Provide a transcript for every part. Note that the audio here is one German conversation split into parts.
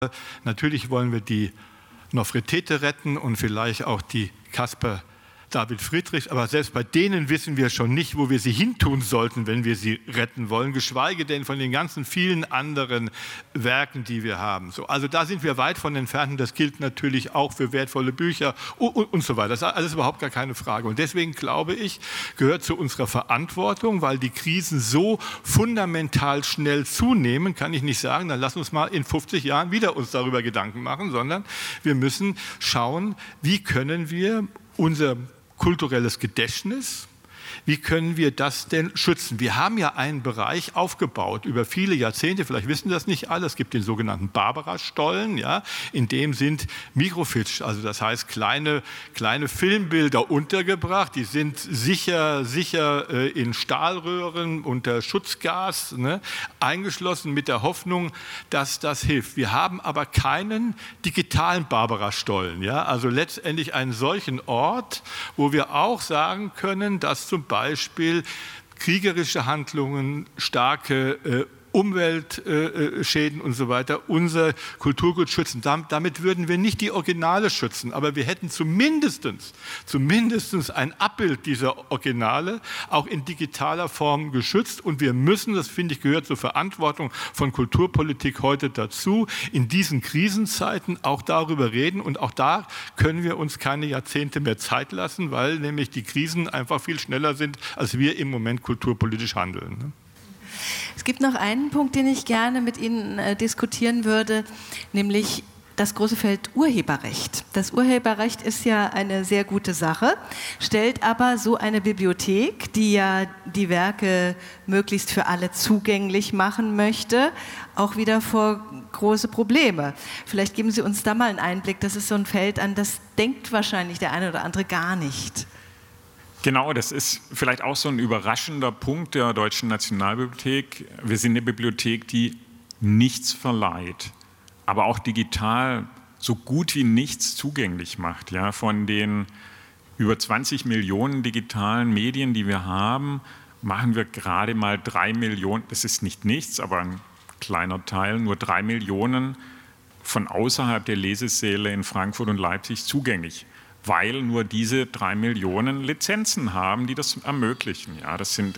Natürlich wollen wir die Nofretete retten und vielleicht auch die Caspar David Friedrich, aber selbst bei denen wissen wir schon nicht, wo wir sie hintun sollten, wenn wir sie retten wollen, geschweige denn von den ganzen vielen anderen Werken, die wir haben. So, also da sind wir weit von entfernt und das gilt natürlich auch für wertvolle Bücher und so weiter. Das ist alles überhaupt gar keine Frage. Und deswegen glaube ich, gehört zu unserer Verantwortung, weil die Krisen so fundamental schnell zunehmen, kann ich nicht sagen, dann lass uns mal in 50 Jahren wieder uns darüber Gedanken machen, sondern wir müssen schauen, wie können wir unser kulturelles Gedächtnis, wie können wir das denn schützen? Wir haben ja einen Bereich aufgebaut über viele Jahrzehnte, vielleicht wissen das nicht alle, es gibt den sogenannten Barbara-Stollen, ja, in dem sind Mikrofilm, also das heißt kleine Filmbilder untergebracht, die sind sicher in Stahlröhren unter Schutzgas, ne, eingeschlossen mit der Hoffnung, dass das hilft. Wir haben aber keinen digitalen Barbara-Stollen, ja, also letztendlich einen solchen Ort, wo wir auch sagen können, dass zum Beispiel kriegerische Handlungen, starke Umweltschäden und so weiter unser Kulturgut schützen. Damit würden wir nicht die Originale schützen, aber wir hätten zumindest ein Abbild dieser Originale auch in digitaler Form geschützt und wir müssen, das finde ich gehört zur Verantwortung von Kulturpolitik heute dazu, in diesen Krisenzeiten auch darüber reden und auch da können wir uns keine Jahrzehnte mehr Zeit lassen, weil nämlich die Krisen einfach viel schneller sind, als wir im Moment kulturpolitisch handeln. Es gibt noch einen Punkt, den ich gerne mit Ihnen diskutieren würde, nämlich das große Feld Urheberrecht. Das Urheberrecht ist ja eine sehr gute Sache, stellt aber so eine Bibliothek, die ja die Werke möglichst für alle zugänglich machen möchte, auch wieder vor große Probleme. Vielleicht geben Sie uns da mal einen Einblick. Das ist so ein Feld, an das denkt wahrscheinlich der eine oder andere gar nicht. Genau, das ist vielleicht auch so ein überraschender Punkt der Deutschen Nationalbibliothek. Wir sind eine Bibliothek, die nichts verleiht, aber auch digital so gut wie nichts zugänglich macht. Ja, von den über 20 Millionen digitalen Medien, die wir haben, machen wir gerade mal 3 Millionen, das ist nicht nichts, aber ein kleiner Teil, nur 3 Millionen von außerhalb der Lesesäle in Frankfurt und Leipzig zugänglich, weil nur diese 3 Millionen Lizenzen haben, die das ermöglichen. Ja, das sind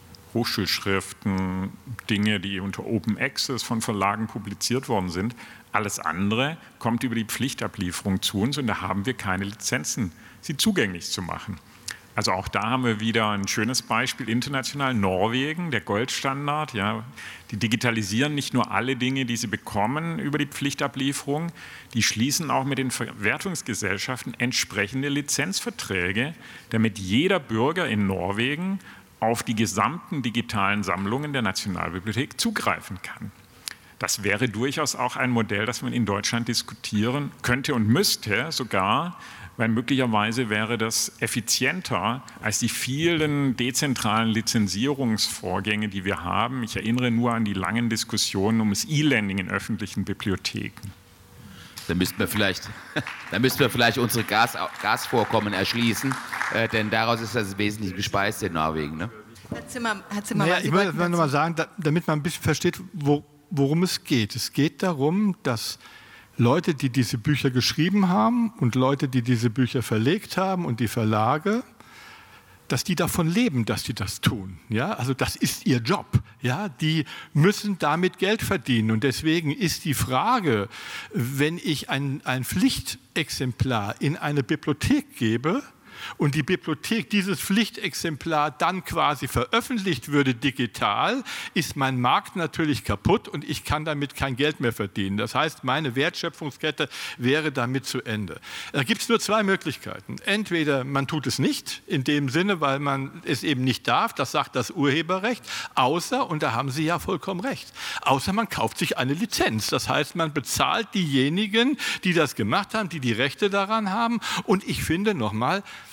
Hochschulschriften, Dinge, die unter Open Access von Verlagen publiziert worden sind. Alles andere kommt über die Pflichtablieferung zu uns und da haben wir keine Lizenzen, sie zugänglich zu machen. Also auch da haben wir wieder ein schönes Beispiel international, Norwegen, der Goldstandard. Ja, die digitalisieren nicht nur alle Dinge, die sie bekommen über die Pflichtablieferung, die schließen auch mit den Verwertungsgesellschaften entsprechende Lizenzverträge, damit jeder Bürger in Norwegen auf die gesamten digitalen Sammlungen der Nationalbibliothek zugreifen kann. Das wäre durchaus auch ein Modell, das man in Deutschland diskutieren könnte und müsste sogar, weil möglicherweise wäre das effizienter als die vielen dezentralen Lizenzierungsvorgänge, die wir haben. Ich erinnere nur an die langen Diskussionen um das E-Lending in öffentlichen Bibliotheken. Da müssten wir vielleicht unsere Gasvorkommen erschließen, denn daraus ist das wesentlich gespeist in Norwegen. Ne? Herr Zimmer, ich will noch mal sagen, damit man ein bisschen versteht, worum es geht. Es geht darum, dass Leute, die diese Bücher geschrieben haben und Leute, die diese Bücher verlegt haben und die Verlage, dass die davon leben, dass sie das tun. Ja? Also das ist ihr Job. Ja? Die müssen damit Geld verdienen. Und deswegen ist die Frage, wenn ich ein Pflichtexemplar in eine Bibliothek gebe, und die Bibliothek dieses Pflichtexemplar dann quasi veröffentlicht würde digital, ist mein Markt natürlich kaputt und ich kann damit kein Geld mehr verdienen. Das heißt, meine Wertschöpfungskette wäre damit zu Ende. Da gibt es nur 2 Möglichkeiten. Entweder man tut es nicht, in dem Sinne, weil man es eben nicht darf, das sagt das Urheberrecht, außer, und da haben Sie ja vollkommen recht, außer man kauft sich eine Lizenz. Das heißt, man bezahlt diejenigen, die das gemacht haben, die die Rechte daran haben. Und ich finde nochmal,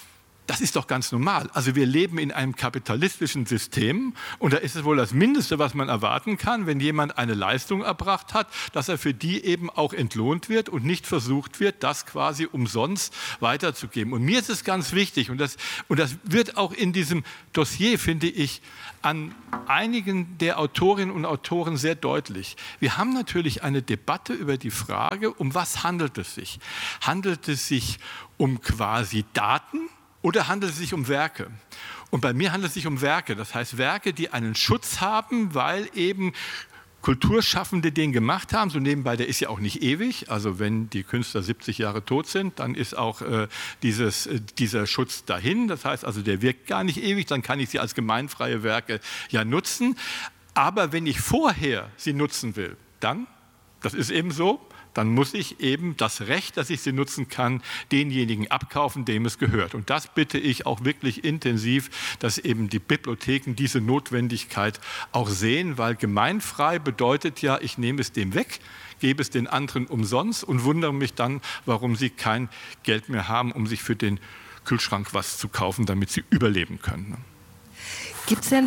das ist doch ganz normal. Also wir leben in einem kapitalistischen System und da ist es wohl das Mindeste, was man erwarten kann, wenn jemand eine Leistung erbracht hat, dass er für die eben auch entlohnt wird und nicht versucht wird, das quasi umsonst weiterzugeben. Und mir ist es ganz wichtig, und das wird auch in diesem Dossier, finde ich, an einigen der Autorinnen und Autoren sehr deutlich. Wir haben natürlich eine Debatte über die Frage, um was handelt es sich? Handelt es sich um quasi Daten oder handelt es sich um Werke? Und bei mir handelt es sich um Werke, das heißt Werke, die einen Schutz haben, weil eben Kulturschaffende den gemacht haben, so nebenbei, der ist ja auch nicht ewig, also wenn die Künstler 70 Jahre tot sind, dann ist auch dieser Schutz dahin, das heißt also, der wirkt gar nicht ewig, dann kann ich sie als gemeinfreie Werke ja nutzen, aber wenn ich vorher sie nutzen will, dann, das ist eben so, dann muss ich eben das Recht, dass ich sie nutzen kann, denjenigen abkaufen, dem es gehört. Und das bitte ich auch wirklich intensiv, dass eben die Bibliotheken diese Notwendigkeit auch sehen, weil gemeinfrei bedeutet ja, ich nehme es dem weg, gebe es den anderen umsonst und wundere mich dann, warum sie kein Geld mehr haben, um sich für den Kühlschrank was zu kaufen, damit sie überleben können. Gibt es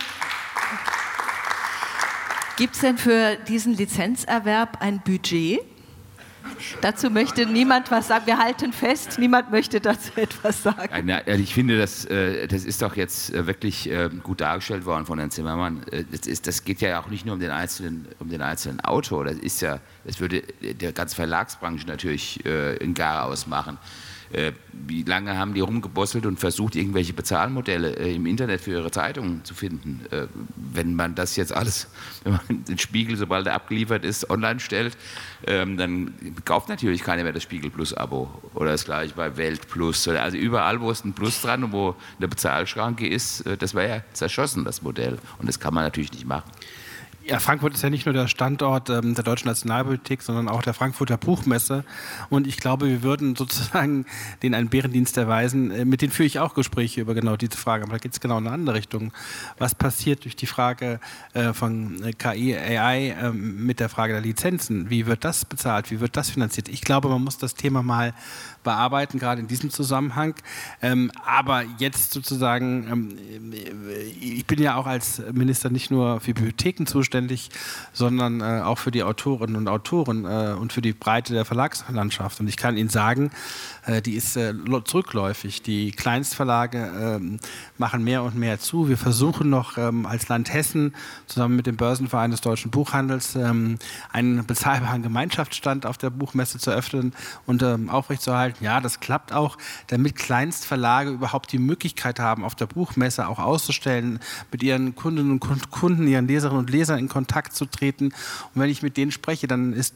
denn für diesen Lizenzerwerb ein Budget? Dazu möchte niemand was sagen. Wir halten fest, niemand möchte dazu etwas sagen. Ich finde, das ist doch jetzt wirklich gut dargestellt worden von Herrn Zimmermann. Das geht ja auch nicht nur um den einzelnen Autor. Das würde der ganzen Verlagsbranche natürlich in Garaus machen. Wie lange haben die rumgebosselt und versucht, irgendwelche Bezahlmodelle im Internet für ihre Zeitungen zu finden? Wenn man das jetzt alles, wenn man den Spiegel, sobald er abgeliefert ist, online stellt, dann kauft natürlich keiner mehr das Spiegel Plus Abo oder das gleiche bei Welt Plus. Also überall, wo es ein Plus dran und wo eine Bezahlschranke ist, das wäre ja zerschossen, das Modell. Und das kann man natürlich nicht machen. Ja, Frankfurt ist ja nicht nur der Standort der Deutschen Nationalbibliothek, sondern auch der Frankfurter Buchmesse. Und ich glaube, wir würden sozusagen denen einen Bärendienst erweisen. Mit denen führe ich auch Gespräche über genau diese Frage. Aber da geht es genau in eine andere Richtung. Was passiert durch die Frage von KI, AI mit der Frage der Lizenzen? Wie wird das bezahlt? Wie wird das finanziert? Ich glaube, man muss das Thema mal bearbeiten, gerade in diesem Zusammenhang. Aber jetzt sozusagen, ich bin ja auch als Minister nicht nur für Bibliotheken zuständig, sondern auch für die Autorinnen und Autoren und für die Breite der Verlagslandschaft. Und ich kann Ihnen sagen, die ist zurückläufig. Die Kleinstverlage machen mehr und mehr zu. Wir versuchen noch als Land Hessen zusammen mit dem Börsenverein des deutschen Buchhandels einen bezahlbaren Gemeinschaftsstand auf der Buchmesse zu öffnen und aufrechtzuerhalten. Ja, das klappt auch, damit Kleinstverlage überhaupt die Möglichkeit haben, auf der Buchmesse auch auszustellen, mit ihren Kundinnen und Kunden, ihren Leserinnen und Lesern in Kontakt zu treten. Und wenn ich mit denen spreche, dann sind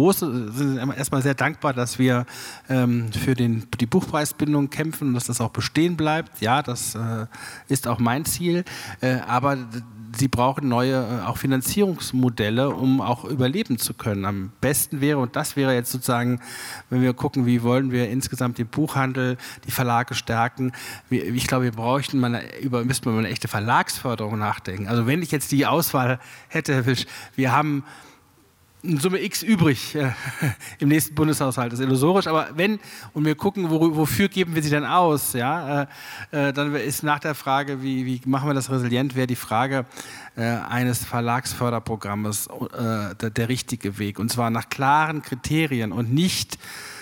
erstmal sehr dankbar, dass wir für die Buchpreisbindung kämpfen und dass das auch bestehen bleibt. Ja, das ist auch mein Ziel. Aber sie brauchen neue auch Finanzierungsmodelle, um auch überleben zu können. Am besten wäre, und das wäre jetzt sozusagen, wenn wir gucken, wie wollen wir insgesamt den Buchhandel, die Verlage stärken. Ich glaube, müssten wir über eine echte Verlagsförderung nachdenken. Also wenn ich jetzt die Auswahl hätte, Herr Wisch, wir haben eine Summe X übrig im nächsten Bundeshaushalt, das ist illusorisch, aber und wir gucken, wofür geben wir sie denn aus, ja, dann ist nach der Frage, wie machen wir das resilient, wäre die Frage eines Verlagsförderprogrammes der richtige Weg, und zwar nach klaren Kriterien und nicht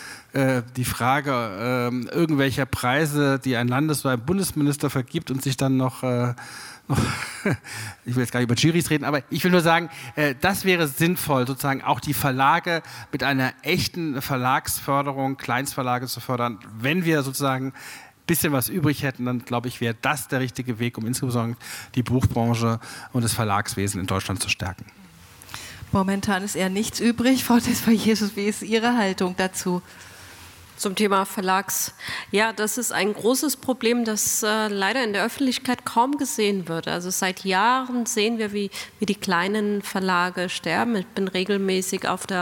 die Frage irgendwelcher Preise, die ein Landes- oder ein Bundesminister vergibt und sich dann noch ich will jetzt gar nicht über Juries reden, aber ich will nur sagen, das wäre sinnvoll, sozusagen auch die Verlage mit einer echten Verlagsförderung, Kleinstverlage zu fördern. Wenn wir sozusagen ein bisschen was übrig hätten, dann glaube ich, wäre das der richtige Weg, um insgesamt die Buchbranche und das Verlagswesen in Deutschland zu stärken. Momentan ist eher nichts übrig. Frau Desval-Jesus, wie ist Ihre Haltung dazu? Zum Thema Verlags. Ja, das ist ein großes Problem, das leider in der Öffentlichkeit kaum gesehen wird. Also seit Jahren sehen wir, wie die kleinen Verlage sterben. Ich bin regelmäßig auf der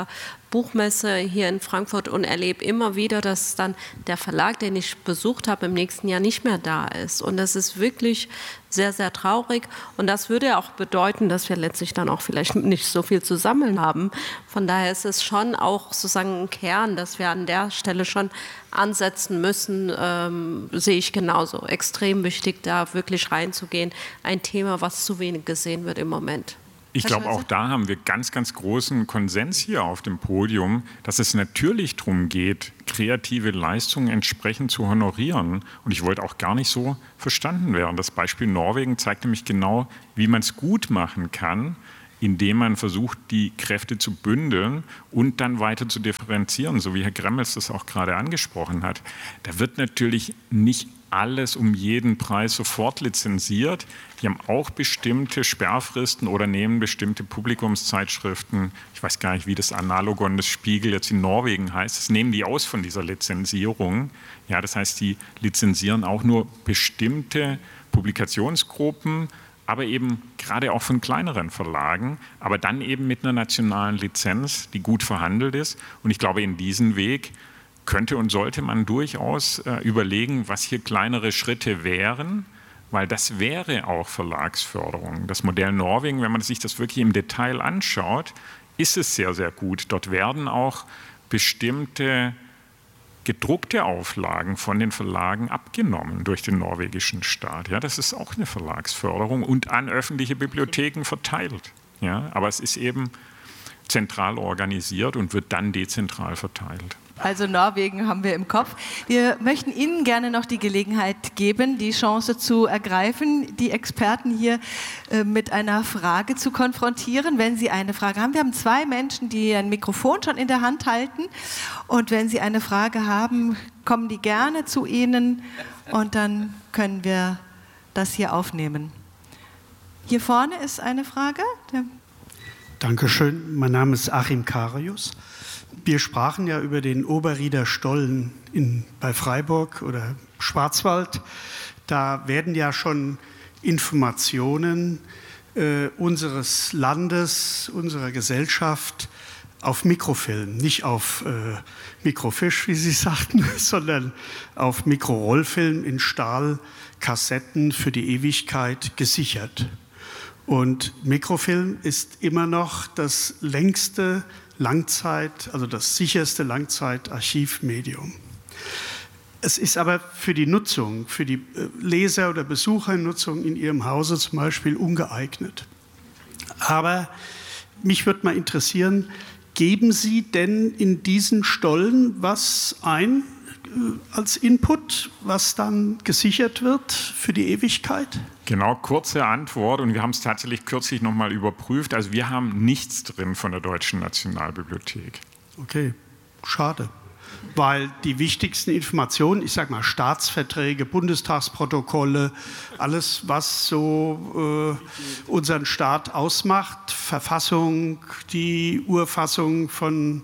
Buchmesse hier in Frankfurt und erlebe immer wieder, dass dann der Verlag, den ich besucht habe, im nächsten Jahr nicht mehr da ist. Und das ist wirklich sehr, sehr traurig. Und das würde auch bedeuten, dass wir letztlich dann auch vielleicht nicht so viel zu sammeln haben. Von daher ist es schon auch sozusagen ein Kern, dass wir an der Stelle schon ansetzen müssen, sehe ich genauso. Extrem wichtig, da wirklich reinzugehen. Ein Thema, was zu wenig gesehen wird im Moment. Ich glaube, auch da haben wir ganz, ganz großen Konsens hier auf dem Podium, dass es natürlich darum geht, kreative Leistungen entsprechend zu honorieren. Und ich wollte auch gar nicht so verstanden werden. Das Beispiel Norwegen zeigt nämlich genau, wie man es gut machen kann, indem man versucht, die Kräfte zu bündeln und dann weiter zu differenzieren, so wie Herr Gremmels das auch gerade angesprochen hat. Da wird natürlich nicht alles um jeden Preis sofort lizenziert. Die haben auch bestimmte Sperrfristen oder nehmen bestimmte Publikumszeitschriften, ich weiß gar nicht, wie das Analogon des Spiegel jetzt in Norwegen heißt, das nehmen die aus von dieser Lizenzierung. Ja, das heißt, die lizenzieren auch nur bestimmte Publikationsgruppen, aber eben gerade auch von kleineren Verlagen, aber dann eben mit einer nationalen Lizenz, die gut verhandelt ist. Und ich glaube, in diesen Weg könnte und sollte man durchaus überlegen, was hier kleinere Schritte wären, weil das wäre auch Verlagsförderung. Das Modell Norwegen, wenn man sich das wirklich im Detail anschaut, ist es sehr, sehr gut. Dort werden auch bestimmte gedruckte Auflagen von den Verlagen abgenommen durch den norwegischen Staat. Ja, das ist auch eine Verlagsförderung und an öffentliche Bibliotheken verteilt. Ja, aber es ist eben zentral organisiert und wird dann dezentral verteilt. Also Norwegen haben wir im Kopf. Wir möchten Ihnen gerne noch die Gelegenheit geben, die Chance zu ergreifen, die Experten hier mit einer Frage zu konfrontieren, wenn Sie eine Frage haben. Wir haben 2 Menschen, die ein Mikrofon schon in der Hand halten. Und wenn Sie eine Frage haben, kommen die gerne zu Ihnen und dann können wir das hier aufnehmen. Hier vorne ist eine Frage. Dankeschön. Mein Name ist Achim Karius. Wir sprachen ja über den Oberrieder Stollen bei Freiburg oder Schwarzwald. Da werden ja schon Informationen unseres Landes, unserer Gesellschaft auf Mikrofilm, nicht auf Mikrofisch, wie Sie sagten, sondern auf Mikrorollfilm in Stahlkassetten für die Ewigkeit gesichert. Und Mikrofilm ist immer noch das längste also das sicherste Langzeitarchivmedium. Es ist aber für die Nutzung, für die Leser- oder Besuchernutzung in Ihrem Hause zum Beispiel ungeeignet. Aber mich würde mal interessieren, geben Sie denn in diesen Stollen was ein als Input, was dann gesichert wird für die Ewigkeit? Genau, kurze Antwort, und wir haben es tatsächlich kürzlich nochmal überprüft. Also wir haben nichts drin von der Deutschen Nationalbibliothek. Okay, schade. Weil die wichtigsten Informationen, ich sage mal Staatsverträge, Bundestagsprotokolle, alles, was so unseren Staat ausmacht, Verfassung, die Urfassung von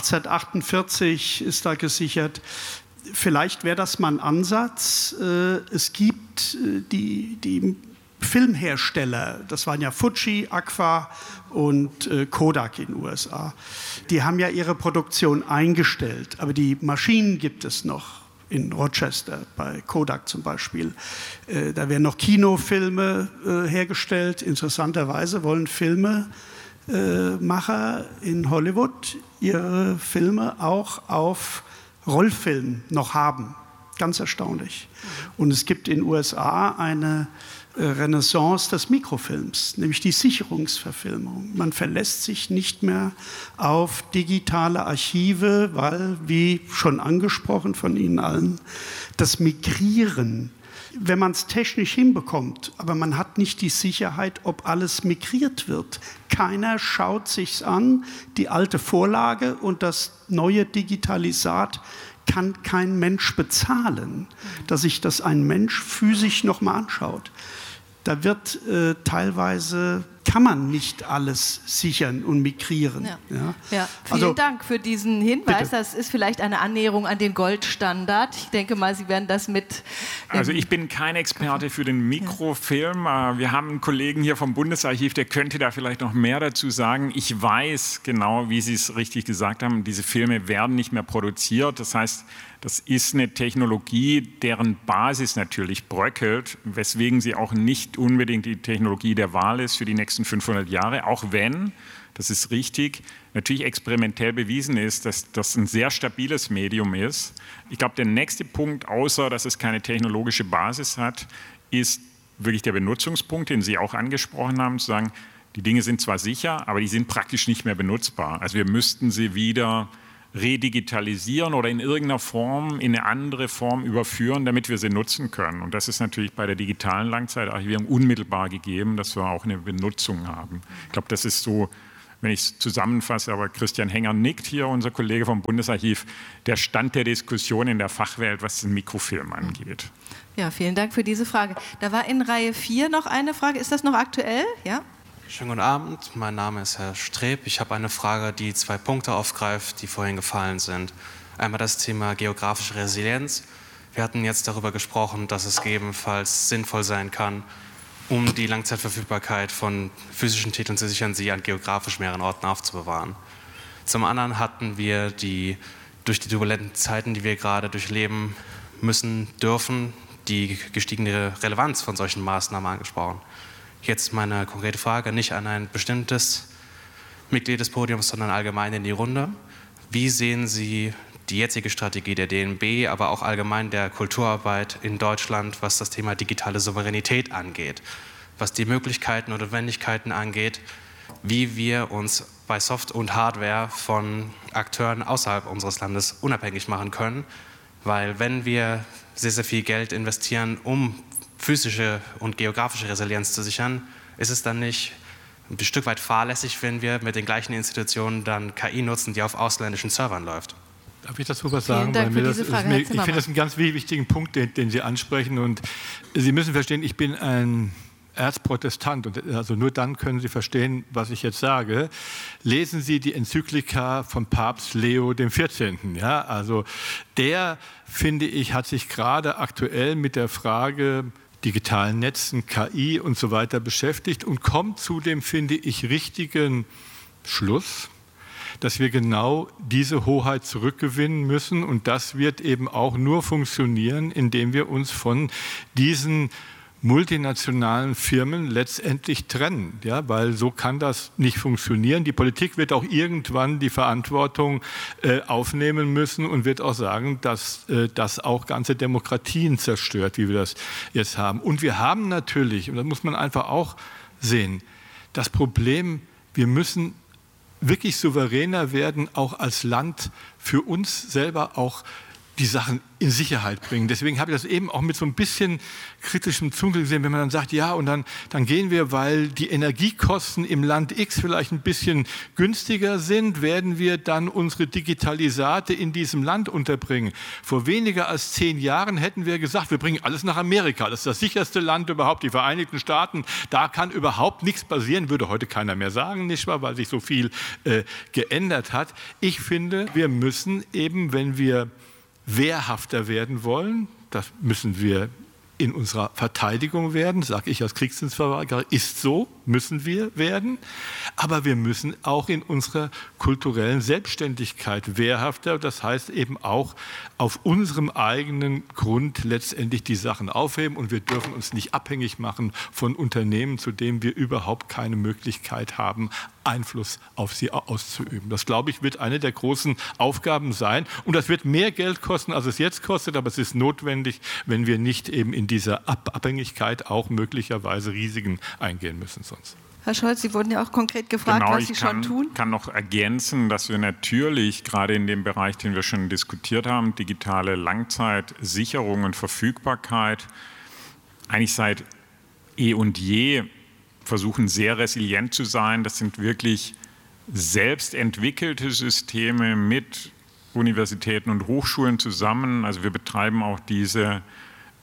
1848 ist da gesichert. Vielleicht wäre das mal ein Ansatz. Es gibt die Filmhersteller, das waren ja Fuji, Agfa und Kodak in den USA. Die haben ja ihre Produktion eingestellt, aber die Maschinen gibt es noch in Rochester, bei Kodak zum Beispiel. Da werden noch Kinofilme hergestellt. Interessanterweise wollen Filmemacher in Hollywood ihre Filme auch auf Rollfilm noch haben. Ganz erstaunlich. Und es gibt in den USA eine Renaissance des Mikrofilms, nämlich die Sicherungsverfilmung. Man verlässt sich nicht mehr auf digitale Archive, weil, wie schon angesprochen von Ihnen allen, das Migrieren, wenn man es technisch hinbekommt, aber man hat nicht die Sicherheit, ob alles migriert wird. Keiner schaut sich's an, die alte Vorlage und das neue Digitalisat kann kein Mensch bezahlen, dass sich das ein Mensch physisch nochmal anschaut. Da wird teilweise kann man nicht alles sichern und migrieren. Ja, vielen Dank für diesen Hinweis. Bitte. Das ist vielleicht eine Annäherung an den Goldstandard. Ich denke mal, Sie werden das mit... Also ich bin kein Experte für den Mikrofilm. Wir haben einen Kollegen hier vom Bundesarchiv, der könnte da vielleicht noch mehr dazu sagen. Ich weiß genau, wie Sie es richtig gesagt haben, diese Filme werden nicht mehr produziert. Das heißt, das ist eine Technologie, deren Basis natürlich bröckelt, weswegen sie auch nicht unbedingt die Technologie der Wahl ist für die nächsten 500 Jahre, auch wenn, das ist richtig, natürlich experimentell bewiesen ist, dass das ein sehr stabiles Medium ist. Ich glaube, der nächste Punkt, außer dass es keine technologische Basis hat, ist wirklich der Benutzungspunkt, den Sie auch angesprochen haben, zu sagen, die Dinge sind zwar sicher, aber die sind praktisch nicht mehr benutzbar. Also wir müssten sie wieder redigitalisieren oder in irgendeiner Form, in eine andere Form überführen, damit wir sie nutzen können. Und das ist natürlich bei der digitalen Langzeitarchivierung unmittelbar gegeben, dass wir auch eine Benutzung haben. Ich glaube, das ist so, wenn ich es zusammenfasse, aber Christian Henger nickt hier, unser Kollege vom Bundesarchiv, der Stand der Diskussion in der Fachwelt, was den Mikrofilm angeht. Ja, vielen Dank für diese Frage. Da war in Reihe 4 noch eine Frage. Ist das noch aktuell? Ja? Schönen guten Abend, mein Name ist Herr Streb. Ich habe eine Frage, die 2 Punkte aufgreift, die vorhin gefallen sind. Einmal das Thema geografische Resilienz. Wir hatten jetzt darüber gesprochen, dass es gegebenenfalls sinnvoll sein kann, um die Langzeitverfügbarkeit von physischen Titeln zu sichern, sie an geografisch mehreren Orten aufzubewahren. Zum anderen hatten wir durch die turbulenten Zeiten, die wir gerade durchleben müssen, dürfen, die gestiegene Relevanz von solchen Maßnahmen angesprochen. Jetzt meine konkrete Frage, nicht an ein bestimmtes Mitglied des Podiums, sondern allgemein in die Runde. Wie sehen Sie die jetzige Strategie der DNB, aber auch allgemein der Kulturarbeit in Deutschland, was das Thema digitale Souveränität angeht, was die Möglichkeiten und Notwendigkeiten angeht, wie wir uns bei Soft und Hardware von Akteuren außerhalb unseres Landes unabhängig machen können? Weil wenn wir sehr, sehr viel Geld investieren, um physische und geografische Resilienz zu sichern, ist es dann nicht ein Stück weit fahrlässig, wenn wir mit den gleichen Institutionen dann KI nutzen, die auf ausländischen Servern läuft? Darf ich dazu was sagen? Ich finde das einen ganz wichtigen Punkt, den Sie ansprechen. Und Sie müssen verstehen, ich bin ein Erzprotestant und also nur dann können Sie verstehen, was ich jetzt sage. Lesen Sie die Enzyklika von Papst Leo XIV. Ja, also der, finde ich, hat sich gerade aktuell mit der Frage digitalen Netzen, KI und so weiter beschäftigt und kommt zu dem, finde ich, richtigen Schluss, dass wir genau diese Hoheit zurückgewinnen müssen. Und das wird eben auch nur funktionieren, indem wir uns von diesen multinationalen Firmen letztendlich trennen, ja, weil so kann das nicht funktionieren. Die Politik wird auch irgendwann die Verantwortung aufnehmen müssen und wird auch sagen, dass das auch ganze Demokratien zerstört, wie wir das jetzt haben. Und wir haben natürlich, und das muss man einfach auch sehen, das Problem, wir müssen wirklich souveräner werden, auch als Land für uns selber auch die Sachen in Sicherheit bringen. Deswegen habe ich das eben auch mit so ein bisschen kritischem Zunkel gesehen, wenn man dann sagt, ja, und dann gehen wir, weil die Energiekosten im Land X vielleicht ein bisschen günstiger sind, werden wir dann unsere Digitalisate in diesem Land unterbringen. Vor weniger als 10 Jahren hätten wir gesagt, wir bringen alles nach Amerika. Das ist das sicherste Land überhaupt, die Vereinigten Staaten. Da kann überhaupt nichts passieren, würde heute keiner mehr sagen, nicht wahr, weil sich so viel geändert hat. Ich finde, wir müssen eben, wenn wir wehrhafter werden wollen, das müssen wir in unserer Verteidigung werden, sage ich als Kriegsdienstverweigerer, ist so, müssen wir werden, aber wir müssen auch in unserer kulturellen Selbstständigkeit wehrhafter, das heißt eben auch auf unserem eigenen Grund letztendlich die Sachen aufheben und wir dürfen uns nicht abhängig machen von Unternehmen, zu denen wir überhaupt keine Möglichkeit haben, Einfluss auf sie auszuüben. Das, glaube ich, wird eine der großen Aufgaben sein und das wird mehr Geld kosten, als es jetzt kostet, aber es ist notwendig, wenn wir nicht eben in dieser Abhängigkeit auch möglicherweise Risiken eingehen müssen sonst. Herr Scholz, Sie wurden ja auch konkret gefragt, was Sie schon tun. Ich kann noch ergänzen, dass wir natürlich gerade in dem Bereich, den wir schon diskutiert haben, digitale Langzeitsicherung und Verfügbarkeit, eigentlich seit eh und je versuchen, sehr resilient zu sein. Das sind wirklich selbst entwickelte Systeme mit Universitäten und Hochschulen zusammen. Also wir betreiben auch diese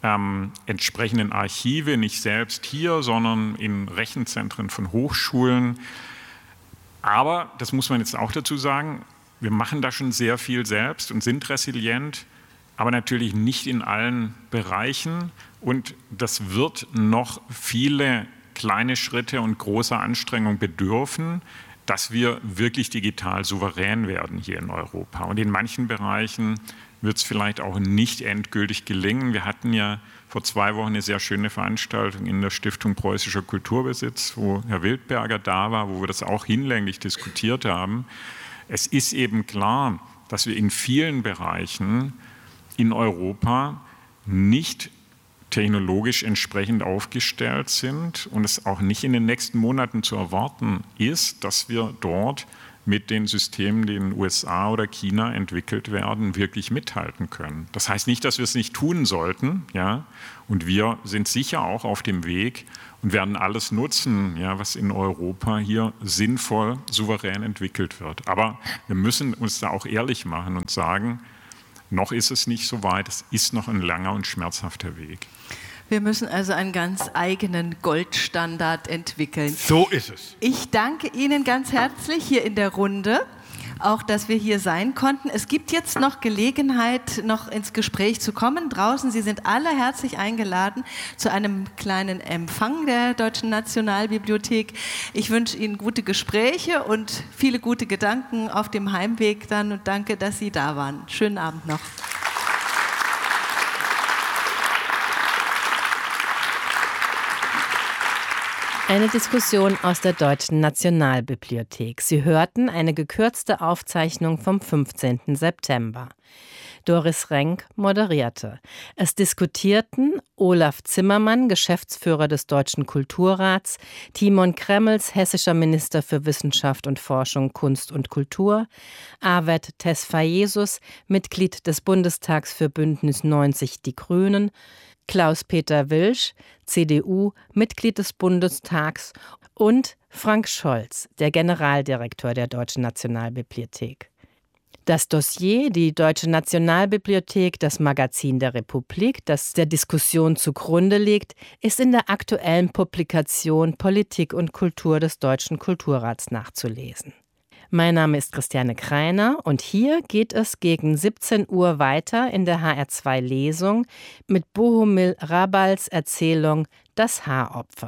entsprechenden Archive, nicht selbst hier, sondern in Rechenzentren von Hochschulen. Aber, das muss man jetzt auch dazu sagen, wir machen da schon sehr viel selbst und sind resilient, aber natürlich nicht in allen Bereichen. Und das wird noch viele kleine Schritte und große Anstrengungen bedürfen, dass wir wirklich digital souverän werden hier in Europa. Und in manchen Bereichen wird es vielleicht auch nicht endgültig gelingen. Wir hatten ja vor 2 Wochen eine sehr schöne Veranstaltung in der Stiftung Preußischer Kulturbesitz, wo Herr Wildberger da war, wo wir das auch hinlänglich diskutiert haben. Es ist eben klar, dass wir in vielen Bereichen in Europa nicht technologisch entsprechend aufgestellt sind und es auch nicht in den nächsten Monaten zu erwarten ist, dass wir dort mit den Systemen, die in den USA oder China entwickelt werden, wirklich mithalten können. Das heißt nicht, dass wir es nicht tun sollten, ja, und wir sind sicher auch auf dem Weg und werden alles nutzen, ja, was in Europa hier sinnvoll, souverän entwickelt wird. Aber wir müssen uns da auch ehrlich machen und sagen, noch ist es nicht so weit, es ist noch ein langer und schmerzhafter Weg. Wir müssen also einen ganz eigenen Goldstandard entwickeln. So ist es. Ich danke Ihnen ganz herzlich hier in der Runde, auch dass wir hier sein konnten. Es gibt jetzt noch Gelegenheit, noch ins Gespräch zu kommen. Draußen, Sie sind alle herzlich eingeladen zu einem kleinen Empfang der Deutschen Nationalbibliothek. Ich wünsche Ihnen gute Gespräche und viele gute Gedanken auf dem Heimweg dann und danke, dass Sie da waren. Schönen Abend noch. Eine Diskussion aus der Deutschen Nationalbibliothek. Sie hörten eine gekürzte Aufzeichnung vom 15. September. Doris Renk moderierte. Es diskutierten Olaf Zimmermann, Geschäftsführer des Deutschen Kulturrats, Timon Kremmels, hessischer Minister für Wissenschaft und Forschung, Kunst und Kultur, Arvet Tesfayesus, Mitglied des Bundestags für Bündnis 90 Die Grünen, Klaus-Peter Wilsch, CDU, Mitglied des Bundestags und Frank Scholz, der Generaldirektor der Deutschen Nationalbibliothek. Das Dossier, die Deutsche Nationalbibliothek, das Magazin der Republik, das der Diskussion zugrunde liegt, ist in der aktuellen Publikation Politik und Kultur des Deutschen Kulturrats nachzulesen. Mein Name ist Christiane Kreiner und hier geht es gegen 17 Uhr weiter in der HR2 Lesung mit Bohumil Rabals Erzählung Das Haaropfer.